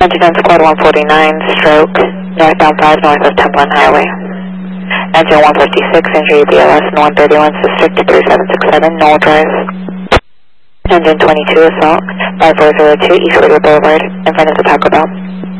Engine Squad 149, stroke, northbound 5 north of Templin Highway. Engine 156, injury BLS and 131, District 3767, Knoll Drive. Engine 22, assault, 5402, East River Boulevard, in front of the Taco Bell.